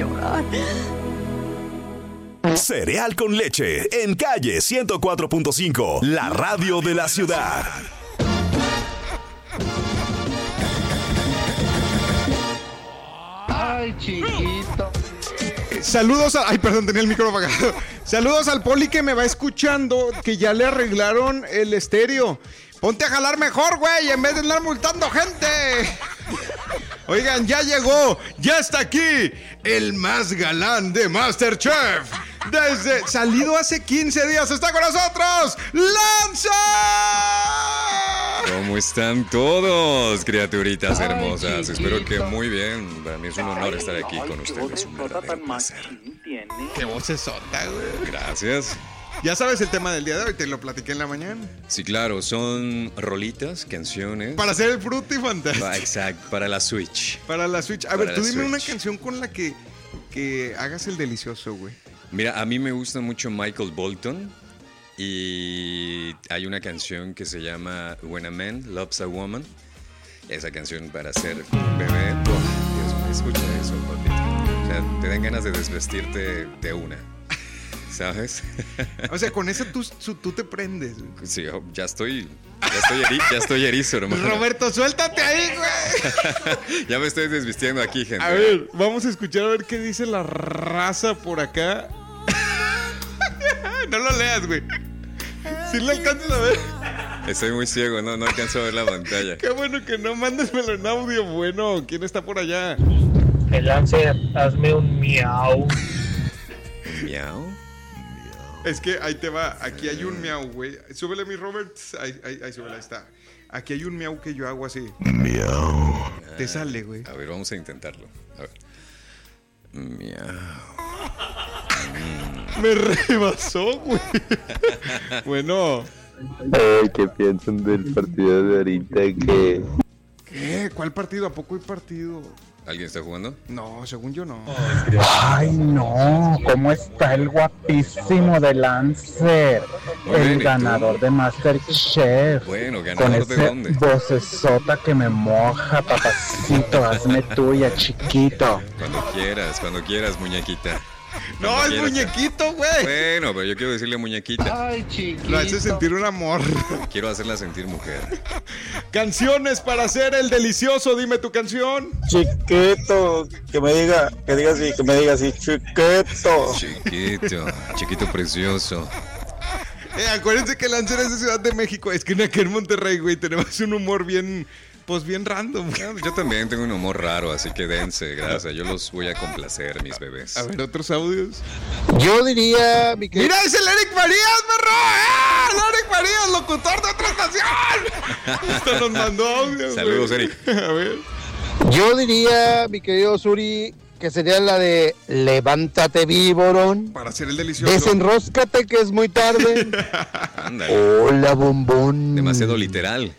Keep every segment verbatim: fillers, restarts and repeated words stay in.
llorar. Cereal con leche en Calle ciento cuatro punto cinco, la radio de la ciudad. Ay, chiquito. Saludos a... Ay, perdón, tenía el micrófono apagado. Saludos al poli que me va escuchando, que ya le arreglaron el estéreo. Ponte a jalar mejor, güey, en vez de andar multando gente. Oigan, ya llegó, ya está aquí, el más galán de MasterChef. Desde salido hace quince días, está con nosotros, ¡Lancer! ¿Cómo están todos, criaturitas Ay, hermosas? chiquito. Espero que muy bien. Para mí es un honor estar aquí con ustedes. Un verdadero placer. Qué vocesota, güey. Gracias. Ya sabes el tema del día de hoy, te lo platiqué en la mañana. Sí, claro, son rolitas, canciones. Para hacer el Fruity Fantástico. Ah, exacto, para la Switch. Para la Switch. A Para ver, tú la dime una Switch. canción con la que, que hagas el delicioso, güey. Mira, a mí me gusta mucho Michael Bolton. Y hay una canción que se llama When a Man Loves a Woman. Esa canción para ser un bebé. Oh, Dios mío, escucha eso, papito. O sea, te dan ganas de desvestirte de una. ¿Sabes? O sea, con esa tú, tú, tú te prendes, güey. Sí, oh, ya estoy, ya estoy, eri- ya estoy erizo, hermano. Roberto, suéltate ahí, güey. Ya me estoy desvistiendo aquí, gente. A ver, vamos a escuchar a ver qué dice la raza por acá. No lo leas, güey. Si lo alcanzas a ver. Estoy muy ciego, no, no alcanzo a ver la pantalla. Qué bueno que no, mándesmelo en audio. Bueno, ¿quién está por allá? El Lancer, hazme un miau. ¿Miau? Es que ahí te va. Aquí hay un miau, güey. Súbele, mi Robert. Ahí, ahí, ahí, súbele, ahí está. Aquí hay un miau que yo hago así. Miau. Te sale, güey. A ver, vamos a intentarlo. A ver. Miau. Me rebasó, güey. Bueno. Ay, ¿qué piensan del partido de ahorita? Que ¿Qué? ¿Cuál partido? ¿A poco hay partido? ¿Alguien está jugando? No, según yo no. Ay, no, ¿cómo está el guapísimo de Lancer? Muy bien, ¿y El tú? ganador de MasterChef. Bueno, Con ¿ganador de ese dónde? vocesota que me moja, papacito, hazme tuya, chiquito. Cuando quieras, cuando quieras, muñequita. No, Cuando es quieras. muñequito, güey. Bueno, pero yo quiero decirle muñequita. Ay, chiquito. Lo hace sentir un amor. Quiero hacerla sentir mujer. Canciones para hacer el delicioso. Dime tu canción. Chiquito, que me diga, que diga así, que me diga así, chiquito. Chiquito, chiquito precioso. Eh, acuérdense que Lancer es de Ciudad de México. Es que aquí en Monterrey, güey, tenemos un humor bien, pues bien random. Yo también tengo un humor raro, así que dense, gracias. Yo los voy a complacer, mis bebés. A ver, otros audios. Yo diría, mi querido. ¡Mira, es el Eric Marías, perro! ¡Eh! ¡El Eric Marías, locutor de otra estación! Esto nos mandó audio. Saludos, güey. Eric. A ver. Yo diría, mi querido Suri, que sería la de levántate, víborón. Para hacer el delicioso. Desenróscate, que es muy tarde. Ándale. Hola, bombón. Demasiado literal.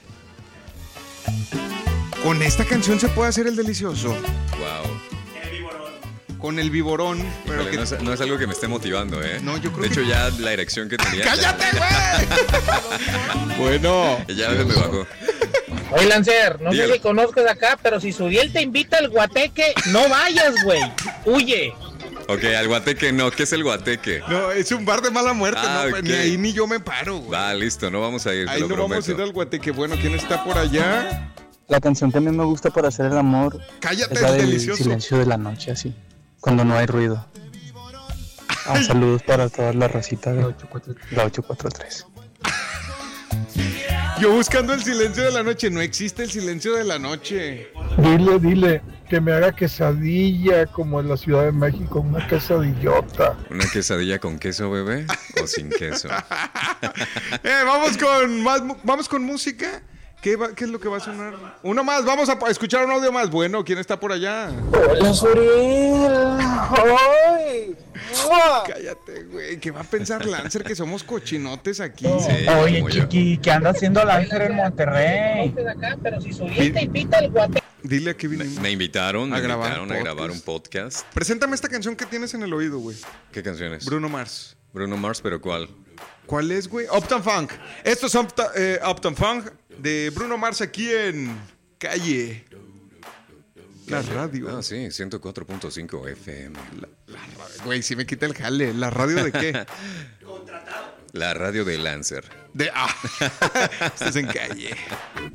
Con esta canción se puede hacer el delicioso. Wow. Con el viborón. Pero Híjole, que... no, es, no es algo que me esté motivando, ¿eh? No, yo creo De que- hecho, ya la erección que tenía. ¡Cállate, güey! Bueno. Ya, ya me bajó. Oye, Lancer, no Dígalo. sé si conozcas acá, pero si Suriel te invita al guateque, no vayas, güey. Huye. Ok, al guateque no. ¿Qué es el guateque? No, es un bar de mala muerte. Ah, no, pues, ok. Ni ahí ni yo me paro, güey. Va, listo, no vamos a ir, te Ahí lo no vamos a ir prometo. al guateque. Bueno, ¿quién está por allá? La canción que a mí me gusta para hacer el amor Cállate, es la el del delicioso. silencio de la noche, así, cuando no hay ruido. Ah, saludos para toda la racita de la ocho cuatro tres. Yo buscando el silencio de la noche. No existe el silencio de la noche. Dile, dile, que me haga quesadilla como en la Ciudad de México, una quesadillota. ¿Una quesadilla con queso, bebé? ¿O sin queso? Eh, vamos con más, mu- vamos con música. ¿Qué, va- ¿Qué es lo que va a sonar? Uno más, vamos a pa- escuchar un audio más. Bueno, ¿quién está por allá? Hola, Suriel. ¡Ay! Cállate, güey. ¿Qué va a pensar Lancer que somos cochinotes aquí? Sí, Oye, como yo. Chiqui, ¿qué anda haciendo Lancer en Monterrey? Pero si Suriel te invita al guateque. Dile a que Me, vinimos. me invitaron, me A grabar invitaron a podcast. grabar un podcast. Preséntame esta canción que tienes en el oído, güey. ¿Qué canciones? Bruno Mars. Bruno Mars, ¿pero cuál? ¿Cuál es, güey? Uptown Funk. Esto es Upta- eh, Uptown Funk de Bruno Mars aquí en Calle La radio. Ah, sí, ciento cuatro punto cinco F M. La, la radio. Güey, si me quita el jale. ¿La radio de qué? La radio de Lancer. De... Ah, estás en calle.